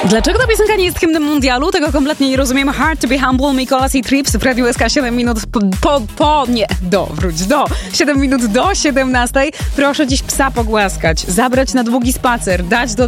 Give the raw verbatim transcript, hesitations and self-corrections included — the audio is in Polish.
Dlaczego ta piosenka nie jest hymnem mundialu? Tego kompletnie nie rozumiem. Hard to be humble, Mikolas i Trips w Radiu S K siedem minut po, po, po, nie, do, wróć, do, siedem minut do siedemnastej. Proszę dziś psa pogłaskać, zabrać na długi spacer, dać do